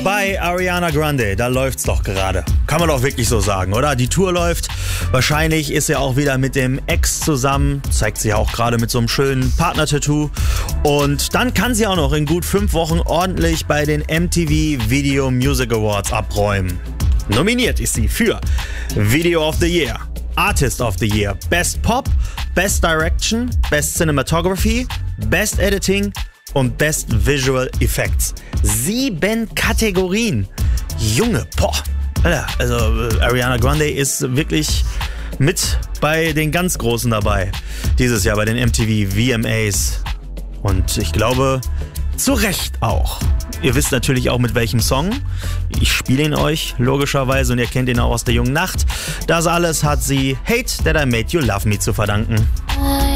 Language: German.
Bei Ariana Grande, da läuft's doch gerade. Kann man doch wirklich so sagen, oder? Die Tour läuft. Wahrscheinlich ist er auch wieder mit dem Ex zusammen. Zeigt sie ja auch gerade mit so einem schönen Partner-Tattoo. Und dann kann sie auch noch in gut 5 Wochen ordentlich bei den MTV Video Music Awards abräumen. Nominiert ist sie für Video of the Year, Artist of the Year, Best Pop, Best Direction, Best Cinematography, Best Editing und Best Visual Effects. 7 Kategorien. Junge, boah. Also Ariana Grande ist wirklich mit bei den ganz Großen dabei. Dieses Jahr bei den MTV VMAs. Und ich glaube, zu Recht auch. Ihr wisst natürlich auch mit welchem Song. Ich spiele ihn euch, logischerweise, und ihr kennt ihn auch aus der jungen Nacht. Das alles hat sie Hate That I Made You Love Me zu verdanken.